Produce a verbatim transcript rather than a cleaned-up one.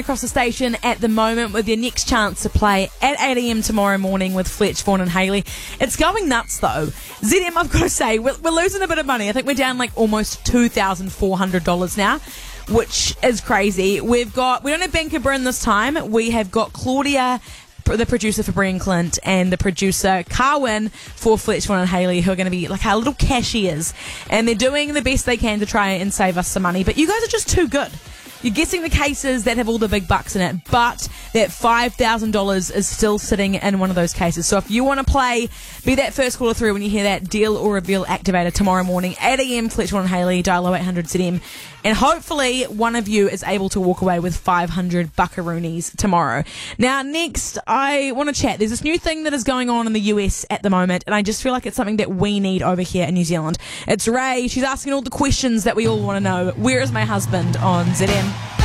across the station at the moment with your next chance to play at eight a.m. tomorrow morning with Fletch, Vaughan and Hayley. It's going nuts though. Z M, I've got to say, we're, we're losing a bit of money. I think we're down like almost two thousand four hundred dollars now, which is crazy. We've got, we don't have Banker Bryn this time. We have got Claudia, the producer for Brian Clint, and the producer Carwin for Fletch, Vaughan and Hayley, who are going to be like our little cashiers, and they're doing the best they can to try and save us some money. But you guys are just too good. You're guessing the cases that have all the big bucks in it, but that five thousand dollars is still sitting in one of those cases. So if you want to play, be that first caller through when you hear that deal or reveal activator tomorrow morning, eight a.m. Fletch, Vaughan and Hayley, dial oh eight hundred Z M, and hopefully one of you is able to walk away with five hundred buckaroonies tomorrow. Now, next, I want to chat. There's this new thing that is going on in the U S at the moment, and I just feel like it's something that we need over here in New Zealand. It's Ray. She's asking all the questions that we all want to know. Where is my husband on Z M?